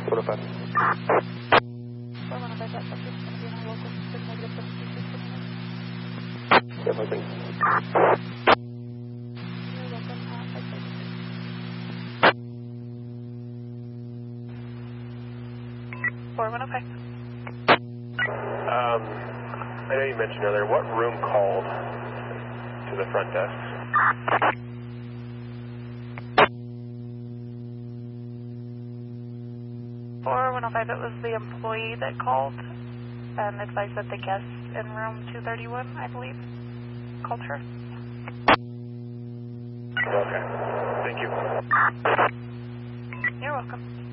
What about? 415, that subject is going to be in our local system, negative 72 minutes. Yeah, thanks. You're welcome. 4105. I know you mentioned earlier, what room called to the front desk? 4105, it was the employee that called and advised that the guest in room 231, I believe, called her. Okay. Thank you. You're welcome.